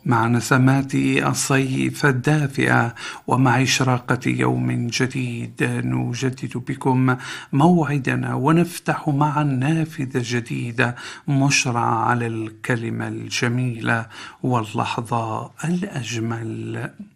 مع نسمات الصيف الدافئة ومع إشراقة يوم جديد نجدد بكم موعدنا ونفتح معا نافذة جديدة مشرعة على الكلمة الجميلة واللحظة الأجمل.